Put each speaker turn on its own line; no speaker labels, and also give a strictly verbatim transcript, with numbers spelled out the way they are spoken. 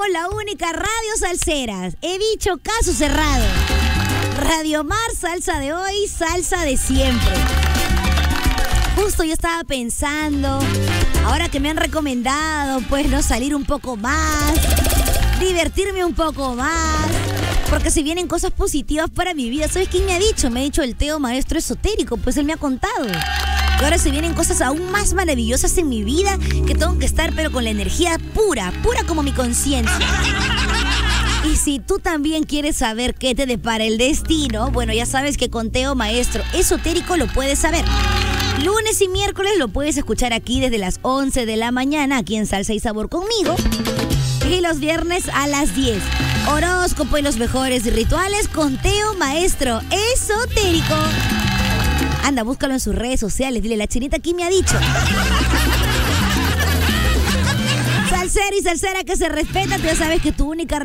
somos la única radio salsera. He dicho caso cerrado. Radio Mar, salsa de hoy, salsa de siempre. Justo yo estaba pensando, ahora que me han recomendado, pues, no salir un poco más, divertirme un poco más, porque se vienen cosas positivas para mi vida. ¿Sabes quién me ha dicho? Me ha dicho el Teo, maestro esotérico, pues él me ha contado. Y ahora se vienen cosas aún más maravillosas en mi vida, que tengo que estar pero con la energía pura, pura como mi conciencia. Y si tú también quieres saber qué te depara el destino, bueno, ya sabes que con Teo, maestro esotérico, lo puedes saber. Lunes y miércoles lo puedes escuchar aquí desde las once de la mañana, aquí en Salsa y Sabor conmigo. Y los viernes a las diez. Horóscopo y los mejores rituales con Teo, maestro esotérico. Anda, búscalo en sus redes sociales. Dile, la chinita aquí me ha dicho. Salsero y salsera que se respeta, tú ya sabes que tu única